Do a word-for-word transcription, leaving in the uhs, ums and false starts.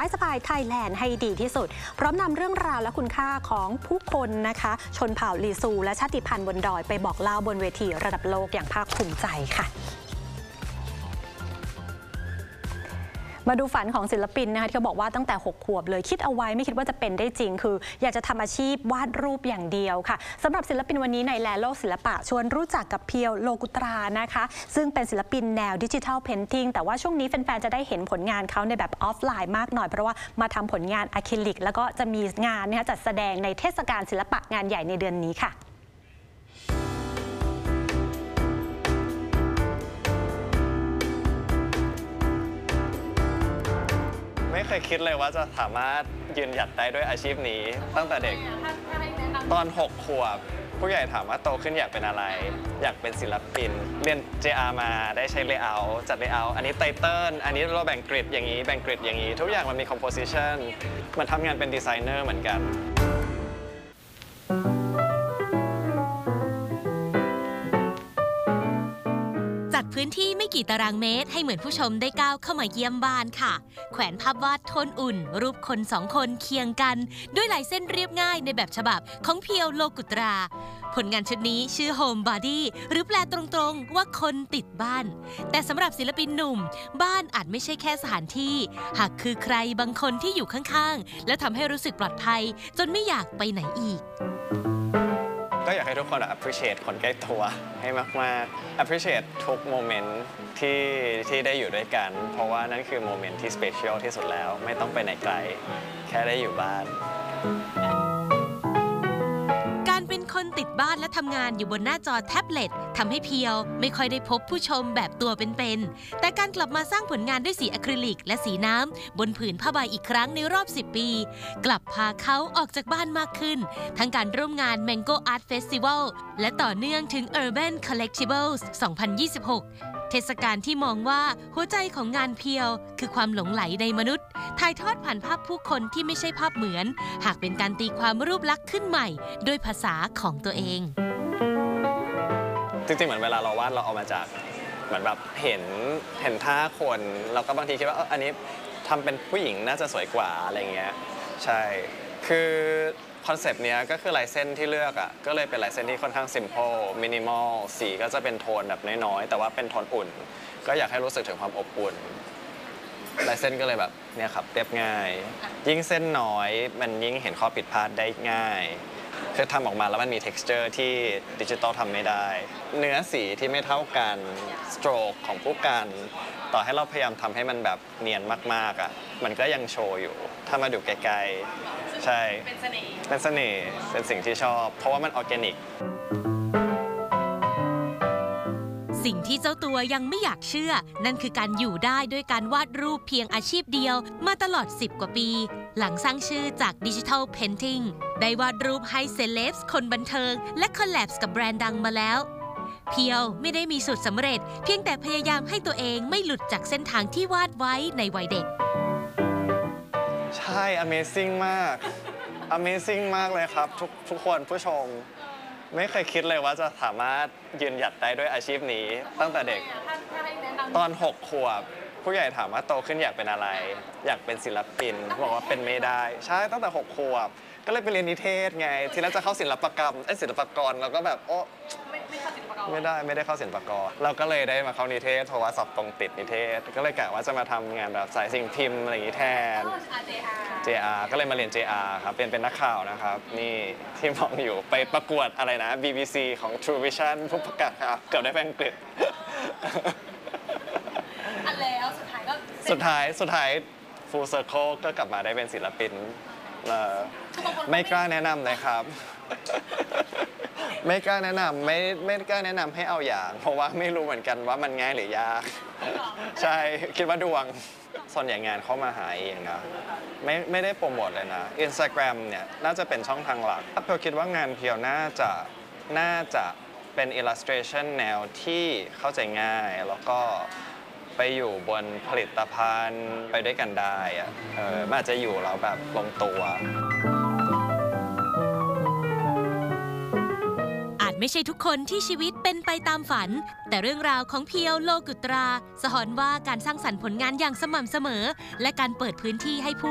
สบายไทยแลนด์ให้ดีที่สุดพร้อมนำเรื่องราวและคุณค่าของผู้คนนะคะชนเผ่าลีซูและชาติพันธุ์บนดอยไปบอกเล่าบนเวทีระดับโลกอย่างภาคภูมิใจค่ะมาดูฝันของศิลปินนะคะที่เขาบอกว่าตั้งแต่หกขวบเลยคิดเอาไว้ไม่คิดว่าจะเป็นได้จริงคืออยากจะทำอาชีพวาดรูปอย่างเดียวค่ะสำหรับศิลปินวันนี้ในแลโลกศิลปะชวนรู้จักกับเพียวโลกุตรานะคะซึ่งเป็นศิลปินแนวดิจิทัลเพนติ้งแต่ว่าช่วงนี้แฟนๆจะได้เห็นผลงานเขาในแบบออฟไลน์มากหน่อยเพราะว่ามาทำผลงานอะคริลิกแล้วก็จะมีงานนะคะจัดแสดงในเทศกาลศิลปะงานใหญ่ในเดือนนี้ค่ะไม่เคยคิดเลยว่าจะสามารถยืนหยัดได้ด้วยอาชีพนี้ตั้งแต่เด็กตอนหกขวบผู้ใหญ่ถามว่าโตขึ้นอยากเป็นอะไรอยากเป็นศิลปินเรียน เจ อาร์ มาได้ใช้เลเยอร์จัดเลเยอร์อันนี้ไตเติลอันนี้เราแบ่งกริดอย่างนี้แบ่งกริดอย่างนี้ทุกอย่างมันมีคอมโพสิชันมันทำงานเป็นดีไซเนอร์เหมือนกันพื้นที่ไม่กี่ตารางเมตรให้เหมือนผู้ชมได้ก้าวเข้ามาเยี่ยมบ้านค่ะแขวนภาพวาดโทนอุ่นรูปคนสองคนเคียงกันด้วยลายเส้นเรียบง่ายในแบบฉบับของเพียวโลกุตราผลงานชุดนี้ชื่อ Home Body หรือแปลตรงๆว่าคนติดบ้านแต่สำหรับศิลปินหนุ่มบ้านอาจไม่ใช่แค่สถานที่หากคือใครบางคนที่อยู่ข้างๆและทำให้รู้สึกปลอดภัยจนไม่อยากไปไหนอีกก็อยากให้ทุกคน appreciate คนใกล้ตัวให้มากๆ appreciate ทุกโมเมนต์ที่ที่ได้อยู่ด้วยกันเพราะว่านั่นคือโมเมนต์ที่ special ที่สุดแล้วไม่ต้องไปไหนไกลแค่ได้อยู่บ้านการเป็นคนติดบ้านและทำงานอยู่บนหน้าจอแท็บเล็ตทำให้เพียวไม่ค่อยได้พบผู้ชมแบบตัวเป็นๆแต่การกลับมาสร้างผลงานด้วยสีอะคริลิกและสีน้ำบนผืนผ้าใบอีกครั้งในรอบสิบปีกลับพาเขาออกจากบ้านมากขึ้นทั้งการร่วมงาน Mango Art Festival และต่อเนื่องถึง Urban Collectibles สองพันยี่สิบหกเทศกาลที่มองว่าหัวใจของงานเพียวคือความหลงไหลในมนุษย์ถ่ายทอดผ่านภาพผู้คนที่ไม่ใช่ภาพเหมือนหากเป็นการตีความรูปลักษณ์ขึ้นใหม่ด้วยภาษาของตัวเองจริงๆเหมือนเวลาเราวาดเราเอามาจากเหมือนแบบเห็นเห็นท่าคนเราก็บางทีคิดว่าเอออันนี้ทำเป็นผู้หญิงน่าจะสวยกว่าอะไรเงี้ยใช่คือคอนเซปต์เนี้ยก็คือลายเส้นที่เลือกอ่ะก็เลยเป็นลายเส้นที่ค่อนข้าง simple minimal สีก็จะเป็นโทนแบบน้อยๆแต่ว่าเป็นโทนอุ่นก็อยากให้รู้สึกถึงความอบอุ่นลายเส้นก็เลยแบบเนี่ยครับเรียบง่ายยิ่งเส้นน้อยมันยิ่งเห็นข้อผิดพลาดได้ง่ายคือทำออกมาแล้วมันมี texture ที่ดิจิตอลทำไม่ได้เนื้อสีที่ไม่เท่ากันสโตรกของผู้กันต่อให้เราพยายามทำให้มันแบบเนียนมากๆอ่ะมันก็ยังโชว์อยู่ถ้ามาดูไกลๆใช่เป็นเสน่ห์เป็นเสน่ห์เป็นสิ่งที่ชอบเพราะว่ามันออร์แกนิกสิ่งที่เจ้าตัวยังไม่อยากเชื่อนั่นคือการอยู่ได้ด้วยการวาดรูปเพียงอาชีพเดียวมาตลอดสิบกว่าปีหลังสร้างชื่อจากดิจิทัลเพนติ้งได้วาดรูปให้เซเลบส์คนบันเทิงและคอลแลบกับแบรนด์ดังมาแล้วเพียวไม่ได้มีสูตรสำเร็จเพียงแต่พยายามให้ตัวเองไม่หลุดจากเส้นทางที่วาดไว้ในวัยเด็กใช่ Amazing มาก Amazing มากเลยครับทุกทุกคนผู้ชมไม่เคยคิดเลยว่าจะสามารถยืนหยัดได้ด้วยอาชีพนี้ตั้งแต่เด็กตอนหกขวบผู้ใหญ่ถามว่าโตขึ้นอยากเป็นอะไรอยากเป็นศิลปินบอกว่าเป็นไม่ได้ใช่ตั้งแต่หกขวบก็เลยไปเรียนนิเทศไงทีแรกจะเข้าศิลปกรรมไอ้ศิลปากรเราก็แบบโอ้ไม่ได้ไม่ได้เข้าศิลปากรเราก็เลยได้มาเข้านิเทศเพราะว่าสอบตรงติดนิเทศก็เลยกะว่าจะมาทำงานแบบสายสิ่งพิมพ์อะไรอย่างนี้แทน เจ อาร์ ก็เลยมาเรียน เจ อาร์ ครับเป็นเป็นนักข่าวนะครับนี่ที่มองอยู่ไปประกวดอะไรนะ บี บี ซี ของ True Vision ผู้ประกาศครับเกือบได้แฟนอังกฤษอันแล้วสุดท้ายก็สุดท้ายสุดท้าย Full Circle ก็กลับมาได้เป็นศิลปินไม่กล้าแนะนำเลยครับไม่กล้าแนะนำไม่ไม่กล้าแนะนำให้เอาอย่างเพราะว่าไม่รู้เหมือนกันว่ามันง่ายหรือยากใช่คิดว่าดวงส่วนใหญ่งานเข้ามาหาเองนะไม่ไม่ได้โปรโมทเลยนะ Instagram เนี่ยน่าจะเป็นช่องทางหลักเพียวคิดว่างานเพียวน่าจะน่าจะเป็น illustration แนวที่เข้าใจง่ายแล้วก็ไปอยู่บนผลิตภัณฑ์ไปด้วยกันได้อะเออมันอาจจะอยู่แล้วแบบลงตัวไม่ใช่ทุกคนที่ชีวิตเป็นไปตามฝันแต่เรื่องราวของเพียวโลกุตราสะท้อนว่าการสร้างสรรค์ผลงานอย่างสม่ำเสมอและการเปิดพื้นที่ให้ผู้